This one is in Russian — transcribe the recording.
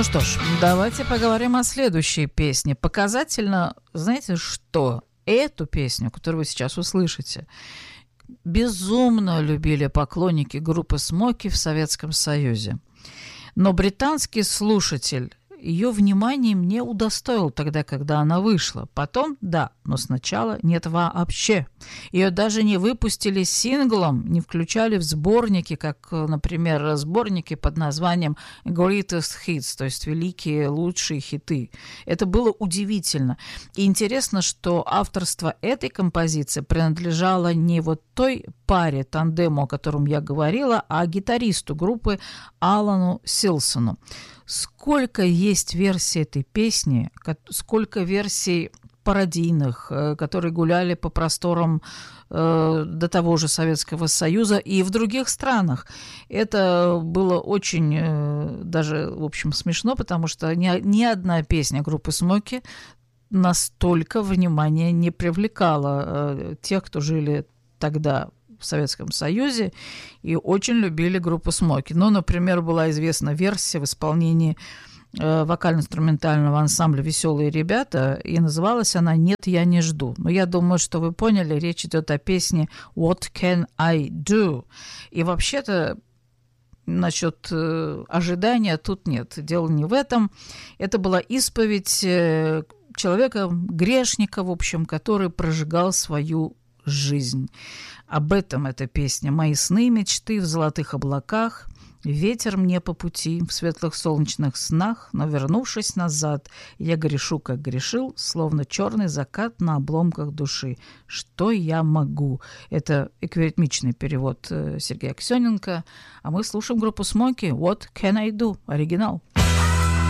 Ну что ж, давайте поговорим о следующей песне. Показательно, знаете что? Эту песню, которую вы сейчас услышите, безумно любили поклонники группы «Смоки» в Советском Союзе. Но британский слушатель ее вниманием не удостоил тогда, когда она вышла. Потом, да, но сначала нет вообще. Ее даже не выпустили синглом, не включали в сборники, как, например, сборники под названием Greatest Hits, то есть великие, лучшие хиты. Это было удивительно. И интересно, что авторство этой композиции принадлежало не вот той паре, тандему, о котором я говорила, а гитаристу группы Алану Силсону. Сколько есть версий этой песни, сколько версий пародийных, которые гуляли по просторам до того же Советского Союза и в других странах. Это было очень даже, в общем, смешно, потому что ни одна песня группы «Смоки» настолько внимания не привлекала тех, кто жили тогда в Советском Союзе и очень любили группу «Смоки». Ну, например, была известна версия в исполнении вокально-инструментального ансамбля «Веселые ребята», и называлась она «Нет, я не жду». Но я думаю, что вы поняли, речь идет о песне «What can I do?». И вообще-то насчет ожидания тут нет. Дело не в этом. Это была исповедь человека, грешника, в общем, который прожигал свою жизнь. Об этом эта песня. «Мои сны, мечты в золотых облаках, ветер мне по пути в светлых солнечных снах, но, вернувшись назад, я грешу, как грешил, словно черный закат на обломках души. Что я могу?» Это эквиритмичный перевод Сергея Аксененко. А мы слушаем группу «Смоки» «What can I do?» Оригинал.